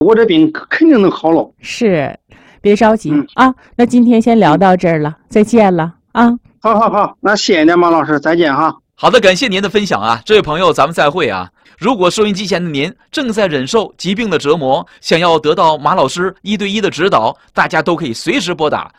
我这病肯定能好了。 是，别着急啊。那今天先聊到这儿了，再见了啊。 好，那谢谢您，马老师，再见哈。 好的，感谢您的分享啊，这位朋友，咱们再会啊。如果收音机前的您正在忍受疾病的折磨，想要得到马老师1对1的指导，大家都可以随时拨打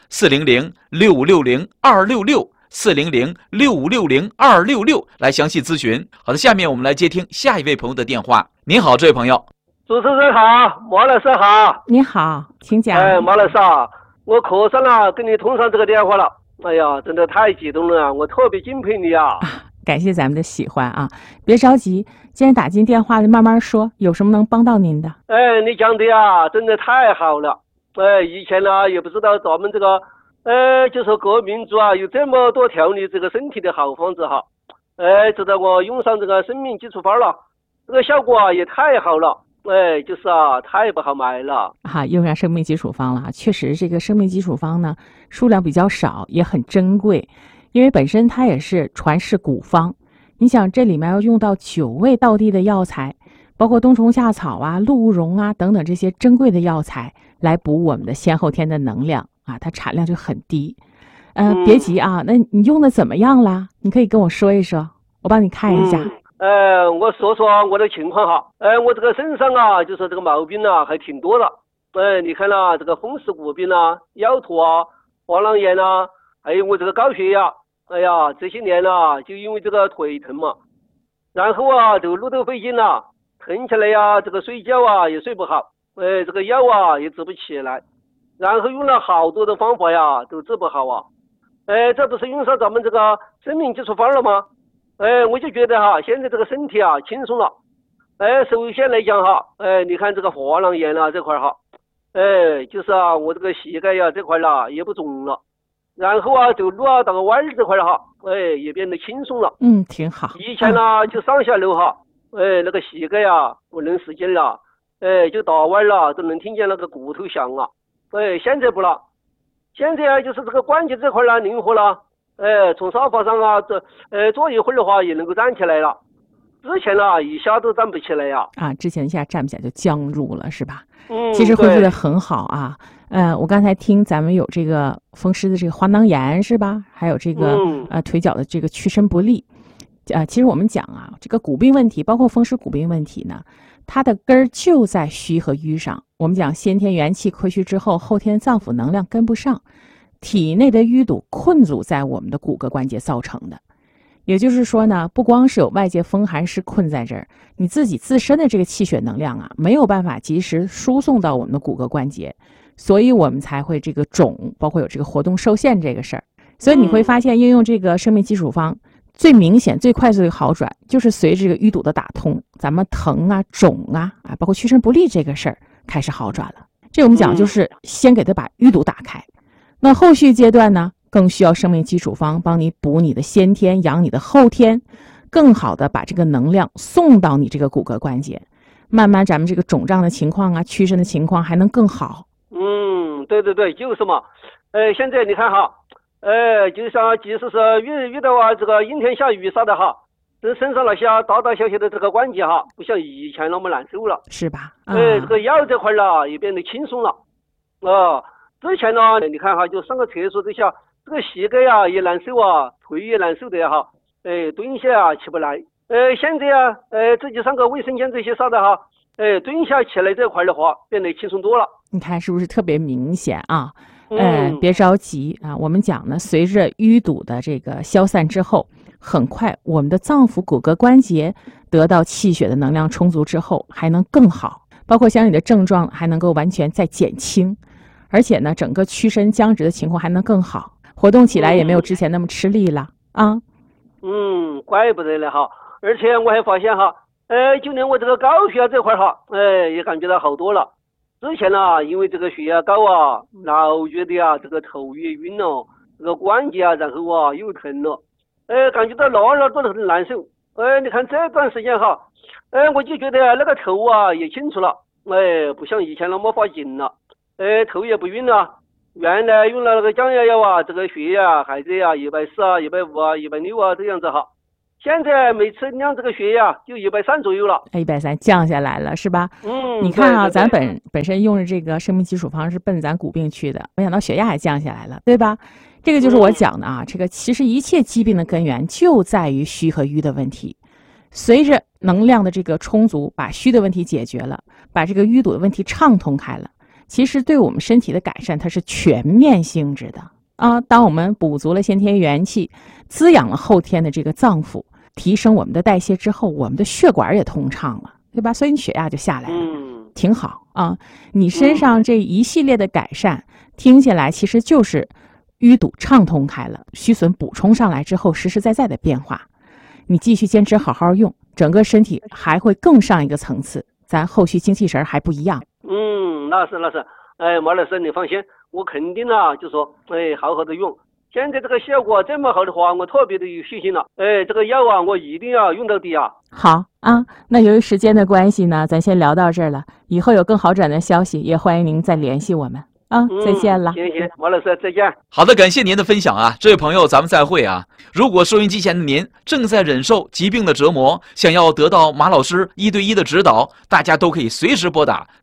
400-6560-266，400-6560-266来详细咨询。好的，下面我们来接听下一位朋友的电话。您好，这位朋友。 主持人好，马老师好。 你好，请讲。 马老师啊，我可算了跟你通上这个电话了。哎呀，真的太激动了，我特别敬佩你啊。 感谢咱们的喜欢啊，别着急，既然打进电话了，慢慢说，有什么能帮到您的？ 你讲的呀，真的太好了。以前呢也不知道咱们这个，就说各民族啊有这么多调理这个身体的好方子哈。直到我用上这个生命基础方了，这个效果啊也太好了。就是啊，太不好买了。 用上生命基础方了，确实这个生命基础方呢数量比较少，也很珍贵。因为本身它也是传世古方，你想这里面要用到9味道地的药材，包括冬虫夏草啊、鹿茸啊等等这些珍贵的药材来补我们的先后天的能量啊，它产量就很低。别急啊，那你用的怎么样啦？你可以跟我说一说，我帮你看一下。 我说说我的情况哈。我这个身上啊，就是这个毛病啊还挺多的。你看啦，这个风湿骨病啊、腰驼啊、滑囊炎啊，还有我这个高血压。哎呀，这些年啊，就因为这个腿疼嘛，然后啊，这个路都费劲了，疼起来呀，这个睡觉啊也睡不好，这个药啊也治不起来，然后用了好多的方法呀，都治不好啊。这不是用上咱们这个生命基础方了吗？我就觉得哈，现在这个身体啊轻松了。首先来讲哈，你看这个滑囊炎啊这块哈，就是啊，我这个膝盖呀这块啦也不肿了。然后啊，走路啊，打个弯儿这块哈，也变得轻松了。 挺好。 以前呢，就上下楼哈，那个膝盖啊不能使劲了，就打弯了都能听见那个骨头响啊。现在不了，现在啊就是这个关节这块呢灵活了，从沙发上啊坐一会儿的话也能够站起来了。之前呢一下都站不起来呀。 之前一下站不起来就僵住了是吧？其实恢复的很好啊。我刚才听咱们有这个风湿的这个滑囊炎是吧？还有这个腿脚的这个屈伸不利。其实我们讲啊，这个骨病问题，包括风湿骨病问题呢，它的根儿就在虚和瘀上。我们讲先天元气亏虚之后，后天脏腑能量跟不上，体内的淤堵困阻在我们的骨骼关节造成的。也就是说呢，不光是有外界风寒湿困在这儿，你自己自身的这个气血能量啊，没有办法及时输送到我们的骨骼关节，所以我们才会这个肿，包括有这个活动受限这个事儿。所以你会发现，应用这个生命基础方，最明显、最快速的好转，就是随着这个淤堵的打通，咱们疼啊、肿啊，包括屈伸不利这个事儿开始好转了。这我们讲就是先给它把淤堵打开，那后续阶段呢，更需要生命基础方帮你补你的先天，养你的后天，更好的把这个能量送到你这个骨骼关节，慢慢咱们这个肿胀的情况啊、屈伸的情况还能更好。 对，就是嘛。现在你看哈，就像即使是遇到啊这个阴天下雨啥的哈，这身上那些大大小小的这个关节哈，不像以前那么难受了， 是吧？ 这个腰这块呢也变得轻松了。之前呢，你看哈，就上个厕所这下，这个膝盖啊也难受啊，腿也难受的哈，蹲下啊起不来。现在啊，自己上个卫生间这些啥的哈，蹲下起来这块的话，变得轻松多了。 你看是不是特别明显啊？别着急啊，我们讲呢，随着淤堵的这个消散之后，很快我们的脏腑骨骼关节得到气血的能量充足之后，还能更好，包括像你的症状还能够完全再减轻，而且呢，整个屈伸僵直的情况还能更好，活动起来也没有之前那么吃力了啊。 怪不得了哈，而且我还发现哈，就连我这个高血压这块哈，也感觉到好多了。之前呢，因为这个血压高啊，老觉得啊，这个头也晕了，这个关节啊，然后啊又疼了，感觉到哪都很难受。你看这段时间哈，我就觉得那个头啊也清楚了，不像以前那么发紧了，头也不晕了。原来用了那个降压药啊，这个血压还在啊140啊、150啊、160啊这样子哈。 现在每次量这个血压就130左右了 ，130降下来了是吧？你看啊，咱本身用着这个生命基础方是奔咱骨病去的，没想到血压还降下来了，对吧？这个就是我讲的啊，这个其实一切疾病的根源就在于虚和瘀的问题。随着能量的这个充足，把虚的问题解决了，把这个淤堵的问题畅通开了，其实对我们身体的改善它是全面性质的啊。当我们补足了先天元气，滋养了后天的这个脏腑，提升我们的代谢之后，我们的血管也通畅了，对吧？所以你血压就下来了，挺好啊。你身上这一系列的改善，听起来其实就是淤堵畅通开了，虚损补充上来之后实实在在的变化。你继续坚持好好用，整个身体还会更上一个层次，咱后续精气神还不一样。 那是，马老师你放心，我肯定啊，就说好好的用。现在这个效果这么好的话，我特别的有信心了。这个药啊，我一定要用到底啊。 好啊，那由于时间的关系呢，咱先聊到这儿了。以后有更好转的消息，也欢迎您再联系我们啊。再见了。 行，马老师再见。 好的，感谢您的分享啊，这位朋友，咱们再会啊。如果收音机前的您正在忍受疾病的折磨，想要得到马老师1对1的指导，大家都可以随时拨打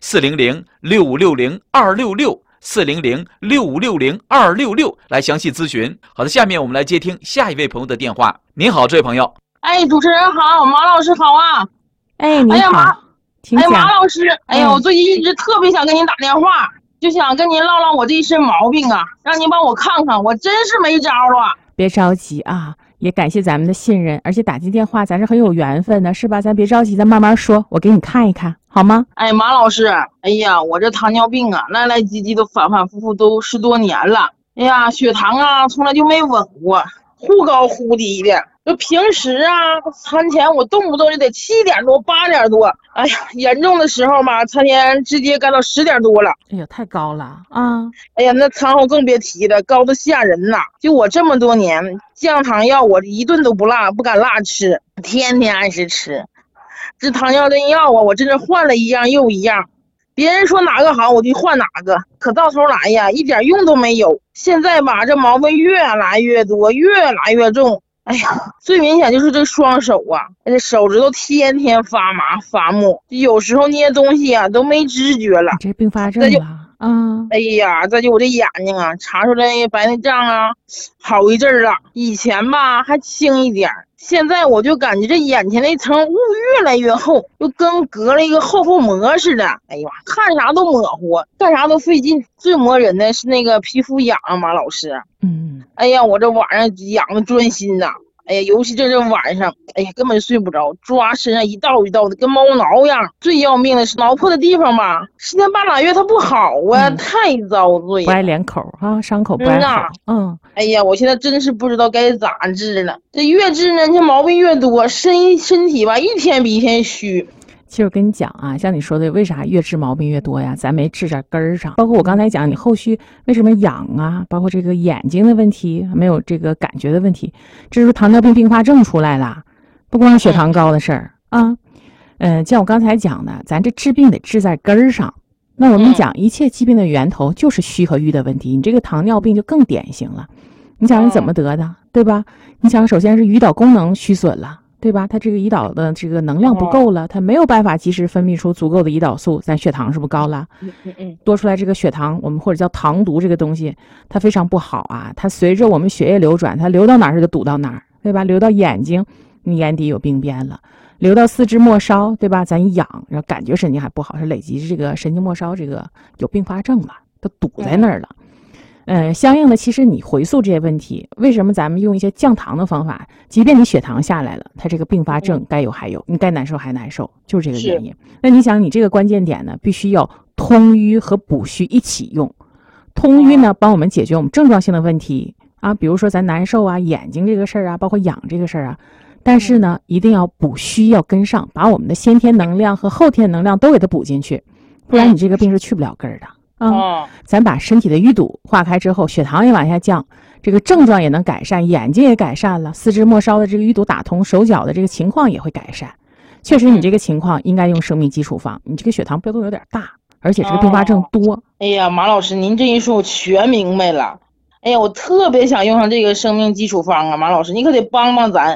400-6560-266，400-6560-266来详细咨询。好的，下面我们来接听下一位朋友的电话。您好，这位朋友。 主持人好，马老师好啊。 你好。 马老师，我最近一直特别想跟您打电话，就想跟您唠唠我这一身毛病啊，让您帮我看看，我真是没招啊。 别着急啊，也感谢咱们的信任，而且打进电话咱是很有缘分的，是吧？咱别着急，咱慢慢说，我给你看一看，好吗？ 马老师，我这糖尿病啊，来来积积都反反复复都10多年了。血糖啊从来就没稳过，忽高忽低的。就平时啊，餐前我动不动就得7点多、8点多，严重的时候嘛，餐前直接干到10点多了。 太高了啊！ 那餐后更别提了，高的吓人呐！就我这么多年，降糖药我一顿都不落，不敢落吃，天天按时吃。这糖尿病药啊，我真是换了一样又一样，别人说哪个好我就换哪个，可到头来呀，一点用都没有。现在吧，这毛病越来越多，越来越重。最明显就是这双手啊，这手指头天天发麻发木，有时候捏东西啊都没知觉了。 这并发症啊！ 再就我这眼睛啊，查出来白内障啊，好一阵了。以前吧还轻一点，现在我就感觉这眼前那层雾越来越厚，就跟隔了一个厚膜似的。看啥都模糊，干啥都费劲。最磨人的是那个皮肤痒啊，马老师。我这晚上痒的专心呐。尤其这晚上，根本睡不着，抓身上一道一道的，跟猫挠一样。最要命的是挠破的地方吧，10天半拉月它不好啊，太遭罪了。 不爱连口啊，伤口不爱好。 我现在真是不知道该咋治了。这越治呢，这毛病越多，身体吧一天比一天虚。 其实我跟你讲啊，像你说的，为啥越治毛病越多呀？咱没治在根儿上。包括我刚才讲，你后续为什么痒啊？包括这个眼睛的问题，没有这个感觉的问题，这是糖尿病并发症出来了，不光是血糖高的事儿啊。像我刚才讲的，咱这治病得治在根儿上。那我们讲，一切疾病的源头就是虚和瘀的问题。你这个糖尿病就更典型了。你想你怎么得的，对吧？你想，首先是胰岛功能虚损了。对吧？它这个胰岛的这个能量不够了，它没有办法及时分泌出足够的胰岛素，咱血糖是不是高了？多出来这个血糖，我们或者叫糖毒这个东西，它非常不好啊。它随着我们血液流转，它流到哪儿就堵到哪儿，对吧？流到眼睛，你眼底有病变了；流到四肢末梢，对吧？咱痒，然后感觉神经还不好，是累积这个神经末梢这个有并发症了，都堵在那儿了。相应的，其实你回溯这些问题，为什么咱们用一些降糖的方法，即便你血糖下来了，它这个并发症该有还有，你该难受还难受，就是这个原因。那你想，你这个关键点呢，必须要通瘀和补虚一起用。通瘀呢，帮我们解决我们症状性的问题啊，比如说咱难受啊，眼睛这个事儿啊，包括痒这个事儿啊。但是呢，一定要补虚要跟上，把我们的先天能量和后天能量都给它补进去，不然你这个病是去不了根儿的。咱把身体的淤堵化开之后，血糖也往下降，这个症状也能改善，眼睛也改善了，四肢末梢的这个淤堵打通，手脚的这个情况也会改善。确实你这个情况应该用生命基础方，你这个血糖波动有点大，而且这个并发症多。 马老师您这一说我全明白了。我特别想用上这个生命基础方啊，马老师你可得帮帮咱。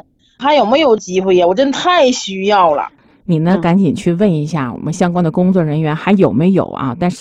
还有没有机会呀？我真太需要了。 你呢，赶紧去问一下我们相关的工作人员还有没有啊？但是